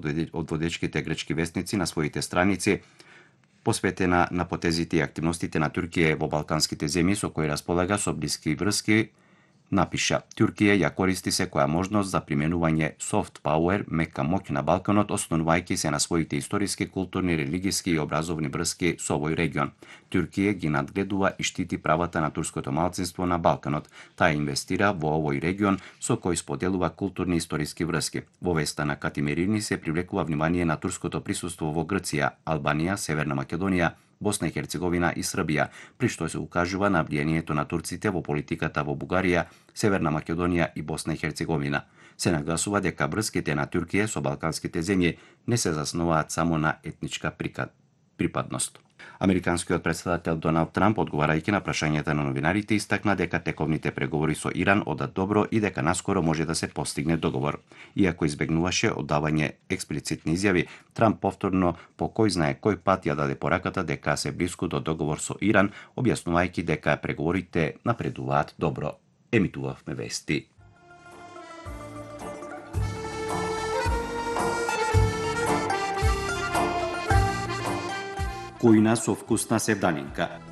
од водечките грчки вестници на своите страници, посветена на потезите и активностите на Туркија во балканските земји со кои располага со блиски врски, напиша: Туркија ја користи секоја можност за применување soft power, мека моќ на Балканот, основувајќи се на своите историски, културни, религиски и образовни врски со овој регион. Туркија ги надгледува и штити правата на турското малцинство на Балканот. Таа инвестира во овој регион со кој споделува културни и историски врски. Во веста на Катимирини се привлекува внимание на турското присуство во Грција, Албанија, Северна Македонија, Босна и Херцеговина и Србија, при што се укажува на влијанието на турците во политиката во Бугарија, Северна Македонија и Босна и Херцеговина. Се нагласува дека врските на Туркија со балканските земји не се заснуваат само на етничка припадност. Американскиот претседател Доналд Трамп, одговарајќи на прашањата на новинарите, истакна дека тековните преговори со Иран одат добро и дека наскоро може да се постигне договор. Иако избегнуваше оддавање експлицитни изјави, Трамп повторно по кој знае кој пат ја даде пораката дека се блиску до договор со Иран, објаснувајќи дека преговорите напредуваат добро. Емитувавме вести. Кујна со вкусна севданинка.